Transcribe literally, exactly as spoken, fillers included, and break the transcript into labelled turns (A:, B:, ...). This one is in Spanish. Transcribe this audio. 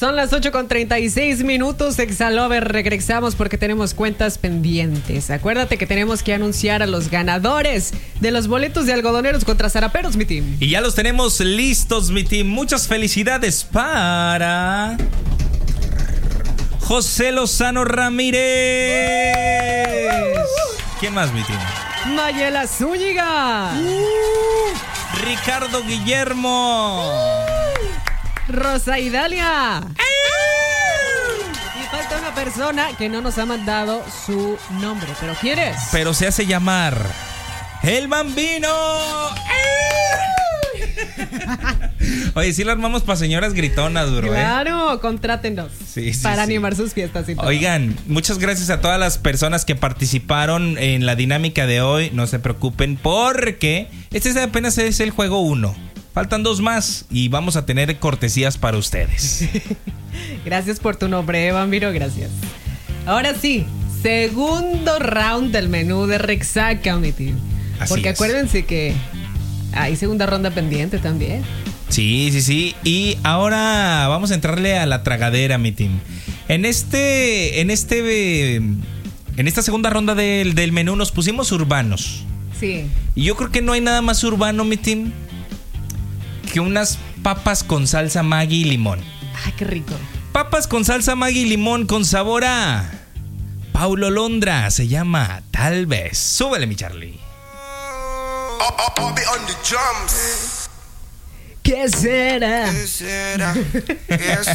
A: Son las ocho con treinta y seis minutos. Exalover, regresamos porque tenemos cuentas pendientes. Acuérdate que tenemos que anunciar a los ganadores de los boletos de algodoneros contra zaraperos, mi team.
B: Y ya los tenemos listos, mi team. Muchas felicidades para José Lozano Ramírez. ¿Quién más, mi team?
A: Mayela Zúñiga.
B: Uh, Ricardo Guillermo.
A: Uh, Rosa Idalia. Uh, y falta una persona que no nos ha mandado su nombre. ¿Pero quién es?
B: Pero se hace llamar El Bambino. Oye, sí lo armamos para señoras gritonas, bro.
A: Claro, ¿eh? Contrátenos
B: sí, sí,
A: para
B: sí.
A: animar sus fiestas y todo.
B: Oigan, muchas gracias a todas las personas que participaron en la dinámica de hoy. No se preocupen porque este apenas es el juego uno. Faltan dos más y vamos a tener cortesías para ustedes.
A: Gracias por tu nombre, Bambino, gracias. Ahora sí, segundo round del menú de Rexaca, mi team.
B: Así
A: Porque
B: es.
A: acuérdense que hay segunda ronda pendiente también.
B: Sí, sí, sí. Y ahora vamos a entrarle a la tragadera, mi team. En este, en este, en esta segunda ronda del, del menú nos pusimos urbanos.
A: Sí.
B: Y yo creo que no hay nada más urbano, mi team, que unas papas con salsa Maggi y limón.
A: Ay, qué rico.
B: Papas con salsa Maggi y limón con sabor a Paulo Londra. Se llama Tal Vez. Súbele, mi Charlie.
A: ¿Qué será?
C: ¿Qué será? ¿Qué